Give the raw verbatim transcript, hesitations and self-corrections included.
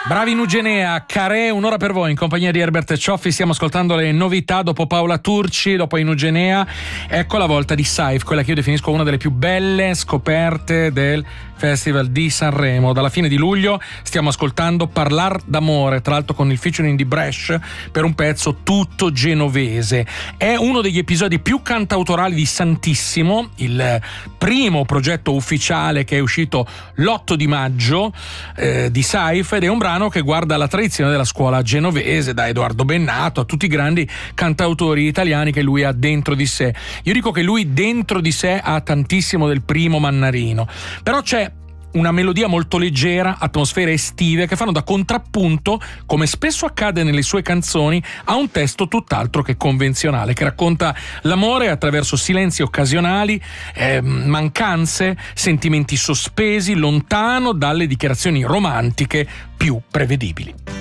Bravi Nugenea, Carè, un'ora per voi in compagnia di Herbert Cioffi. Stiamo ascoltando le novità dopo Paola Turci, dopo Nugenea. Ecco la volta di Saif, quella che io definisco una delle più belle scoperte del Festival di Sanremo. Dalla fine di luglio stiamo ascoltando Parlar d'amore, tra l'altro con il featuring di Bresh per un pezzo tutto genovese. È uno degli episodi più cantautorali di Santissimo, il primo progetto ufficiale che è uscito l'otto di maggio eh, di Saif, ed è un brano che guarda la tradizione della scuola genovese, da Edoardo Bennato a tutti i grandi cantautori italiani che lui ha dentro di sé. Io dico che lui dentro di sé ha tantissimo del primo Mannarino, però c'è una melodia molto leggera, atmosfere estive che fanno da contrappunto, come spesso accade nelle sue canzoni, a un testo tutt'altro che convenzionale, che racconta l'amore attraverso silenzi occasionali, eh, mancanze, sentimenti sospesi, lontano dalle dichiarazioni romantiche più prevedibili.